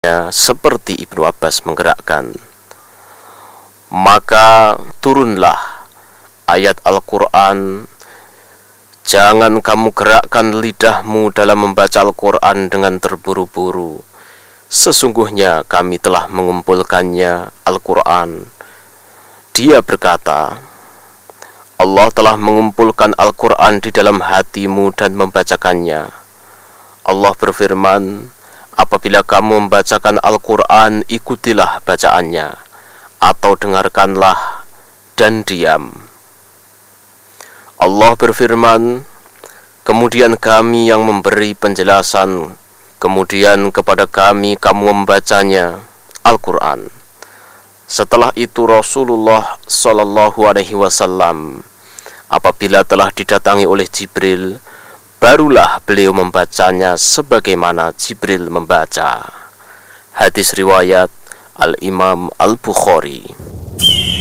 seperti Ibnu Abbas menggerakkan. Maka turunlah ayat Al-Quran. Jangan kamu gerakkan lidahmu dalam membaca Al-Quran dengan terburu-buru. Sesungguhnya kami telah mengumpulkannya Al-Quran. Dia berkata, Allah telah mengumpulkan Al-Quran di dalam hatimu dan membacakannya. Allah berfirman, apabila kamu membacakan Al-Quran, ikutilah bacaannya, atau dengarkanlah dan diam. Allah berfirman, kemudian kami yang memberi penjelasan, kemudian kepada kami kamu membacanya, Al-Quran. Setelah itu Rasulullah SAW, apabila telah didatangi oleh Jibril, barulah beliau membacanya sebagaimana Jibril membaca. Hadis riwayat Al-Imam Al-Bukhari.